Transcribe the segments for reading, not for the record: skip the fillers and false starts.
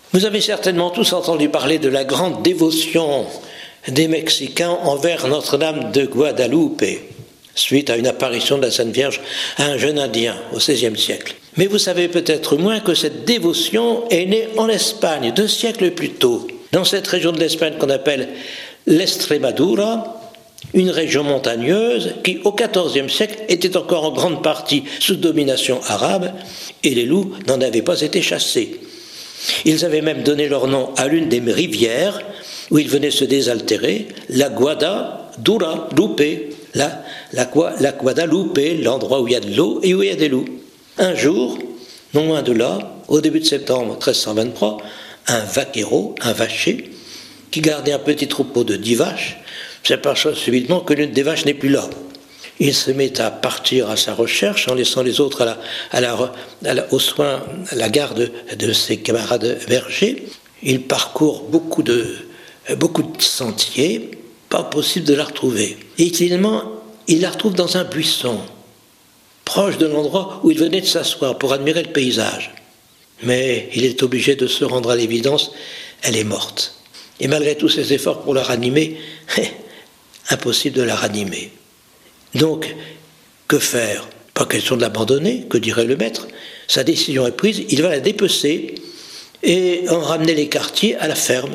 Vous avez certainement tous entendu parler de la grande dévotion des Mexicains envers Notre-Dame de Guadalupe, suite à une apparition de la Sainte Vierge à un jeune Indien au XVIe siècle. Mais vous savez peut-être moins que cette dévotion est née en Espagne 2 siècles plus tôt, dans cette région de l'Espagne qu'on appelle l'Extremadura, une région montagneuse qui, au XIVe siècle, était encore en grande partie sous domination arabe, et les loups n'en avaient pas été chassés. Ils avaient même donné leur nom à l'une des rivières où ils venaient se désaltérer, la Guadalupe, la Guadalupe, l'endroit où il y a de l'eau et où il y a des loups. Un jour, non loin de là, au début de septembre 1323, un vaquero, un vacher, qui gardait un petit troupeau de 10 vaches, s'aperçoit subitement que l'une des vaches n'est plus là. Il se met à partir à sa recherche en laissant les autres aux soins, à la garde de ses camarades bergers. Il parcourt beaucoup de sentiers, pas possible de la retrouver. Et finalement, il la retrouve dans un buisson, proche de l'endroit où il venait de s'asseoir pour admirer le paysage. Mais il est obligé de se rendre à l'évidence, elle est morte. Et malgré tous ses efforts pour la ranimer, impossible de la ranimer. Donc, que faire? Pas question de l'abandonner, que dirait le maître. Sa décision est prise, il va la dépecer et en ramener les quartiers à la ferme.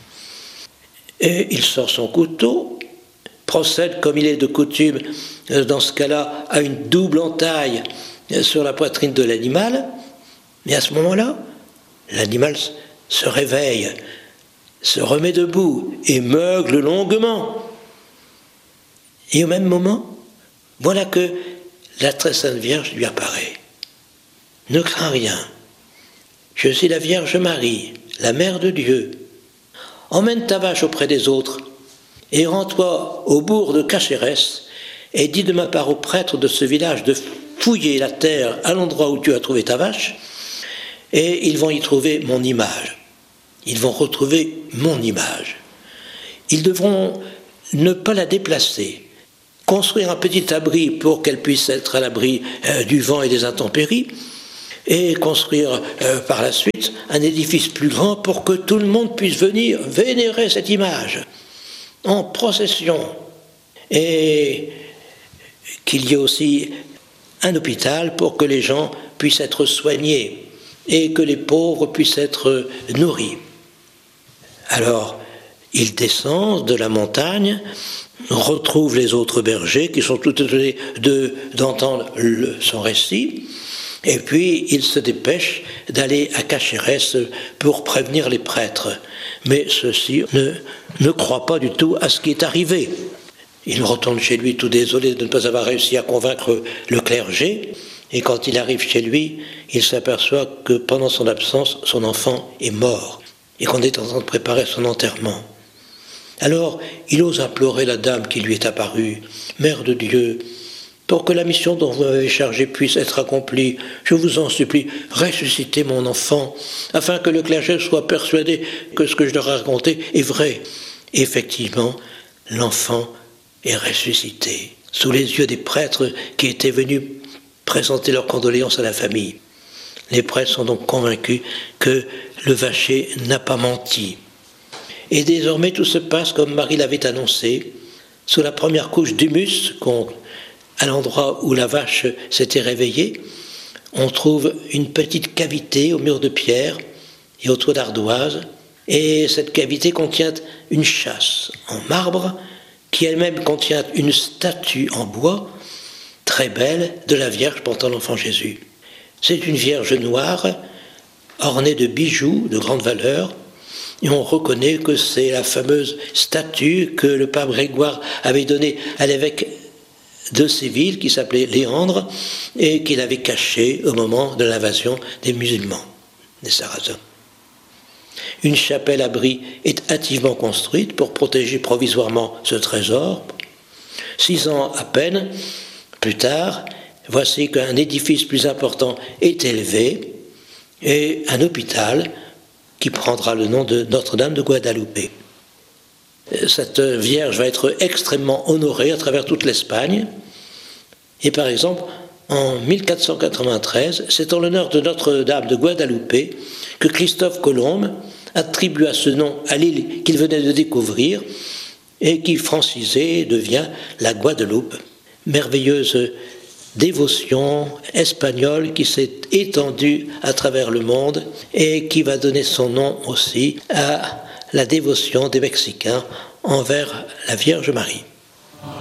Et il sort son couteau, procède comme il est de coutume, dans ce cas-là, à une double entaille sur la poitrine de l'animal. Mais à ce moment-là, l'animal se réveille, se remet debout et meugle longuement. Et au même moment, voilà que la très sainte Vierge lui apparaît. Ne crains rien. Je suis la Vierge Marie, la Mère de Dieu. Emmène ta vache auprès des autres et rends-toi au bourg de Cachérès et dis de ma part au prêtre de ce village de fouiller la terre à l'endroit où tu as trouvé ta vache et ils vont y trouver mon image. Ils vont retrouver mon image. Ils devront ne pas la déplacer, construire un petit abri pour qu'elle puisse être à l'abri du vent et des intempéries, et construire par la suite un édifice plus grand pour que tout le monde puisse venir vénérer cette image en procession, et qu'il y ait aussi un hôpital pour que les gens puissent être soignés et que les pauvres puissent être nourris. Alors, il descend de la montagne, retrouve les autres bergers qui sont tout étonnés d'entendre son récit, et puis il se dépêche d'aller à Cachérès pour prévenir les prêtres. Mais ceux-ci ne croient pas du tout à ce qui est arrivé. Il retourne chez lui tout désolé de ne pas avoir réussi à convaincre le clergé, et quand il arrive chez lui, il s'aperçoit que pendant son absence, son enfant est mort, et qu'on est en train de préparer son enterrement. Alors, il ose implorer la dame qui lui est apparue, « Mère de Dieu, pour que la mission dont vous m'avez chargé puisse être accomplie, je vous en supplie, ressuscitez mon enfant, afin que le clergé soit persuadé que ce que je leur ai raconté est vrai. » Effectivement, l'enfant est ressuscité, sous les yeux des prêtres qui étaient venus présenter leurs condoléances à la famille. Les prêtres sont donc convaincus que le vacher n'a pas menti. Et désormais, tout se passe comme Marie l'avait annoncé, sous la première couche d'humus, à l'endroit où la vache s'était réveillée, on trouve une petite cavité au mur de pierre et au toit d'ardoise, et cette cavité contient une châsse en marbre, qui elle-même contient une statue en bois, très belle, de la Vierge portant l'enfant Jésus. C'est une Vierge noire, ornée de bijoux de grande valeur, et on reconnaît que c'est la fameuse statue que le pape Grégoire avait donnée à l'évêque de Séville, qui s'appelait Léandre, et qu'il avait cachée au moment de l'invasion des musulmans, des Sarrasins. Une chapelle-abri est hâtivement construite pour protéger provisoirement ce trésor. 6 ans à peine plus tard, voici qu'un édifice plus important est élevé, et un hôpital qui prendra le nom de Notre-Dame de Guadalupe. Cette Vierge va être extrêmement honorée à travers toute l'Espagne. Et par exemple, En 1493, c'est en l'honneur de Notre-Dame de Guadalupe que Christophe Colomb attribua ce nom à l'île qu'il venait de découvrir et qui, francisée, devient la Guadeloupe. Merveilleuse dévotion espagnole qui s'est étendue à travers le monde et qui va donner son nom aussi à la dévotion des Mexicains envers la Vierge Marie.